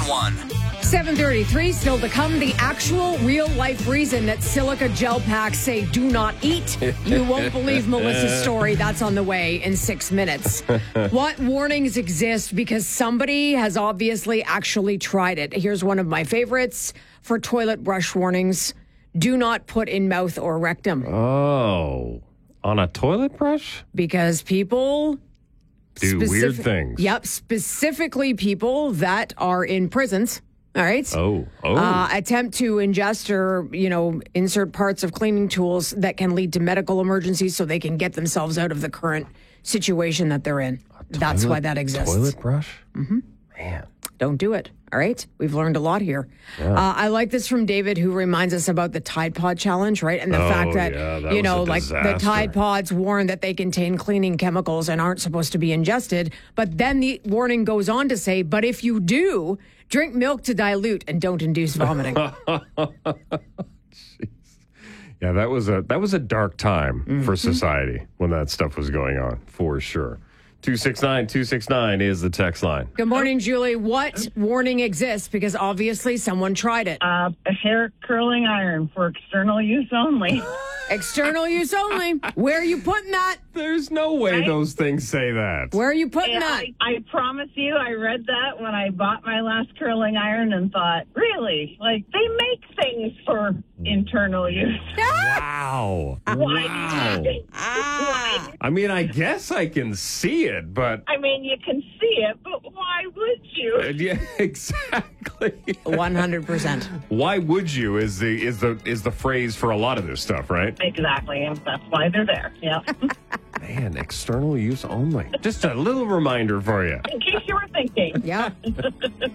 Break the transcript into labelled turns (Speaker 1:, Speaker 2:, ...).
Speaker 1: 911.
Speaker 2: 7:33 still to come. The actual real-life reason that silica gel packs say do not eat. You won't believe Melissa's story. That's on the way in 6 minutes. What warnings exist because somebody has obviously actually tried it. Here's one of my favorites for toilet brush warnings. Do not put in mouth or rectum.
Speaker 3: Oh, on a toilet brush?
Speaker 2: Because people
Speaker 3: do weird things.
Speaker 2: Yep, specifically people that are in prisons. All right. Attempt to ingest or, insert parts of cleaning tools that can lead to medical emergencies so they can get themselves out of the current situation that they're in. That's why that exists.
Speaker 3: Toilet brush?
Speaker 2: Mm-hmm.
Speaker 3: Man.
Speaker 2: Don't do it. All right. We've learned a lot here.
Speaker 3: Yeah.
Speaker 2: I like this from David, who reminds us about the Tide Pod challenge, right? And the fact that, the Tide Pods warn that they contain cleaning chemicals and aren't supposed to be ingested. But then the warning goes on to say, but if you do, drink milk to dilute and don't induce vomiting.
Speaker 3: Yeah, that was a dark time for society when that stuff was going on, for sure. 269-269 is the text line.
Speaker 2: Good morning, Julie. What warning exists? Because obviously someone tried it.
Speaker 4: A hair curling iron for external use only.
Speaker 2: External use only. Where are you putting that?
Speaker 3: There's no way those things say that.
Speaker 2: Where are you putting that?
Speaker 4: I promise you, I read that when I bought my last curling iron and thought, really? Like, they make things for internal use.
Speaker 3: Wow.
Speaker 4: Why? Why?
Speaker 3: I mean, I guess I can see it, but...
Speaker 4: I mean, you can see it, but why would you?
Speaker 3: Yeah, exactly.
Speaker 2: 100%.
Speaker 3: Why would you is the phrase for a lot of this stuff, right?
Speaker 4: Exactly, and that's why they're there. Yeah.
Speaker 3: Man, external use only. Just a little reminder for you.
Speaker 4: In case you were thinking.
Speaker 2: Yeah.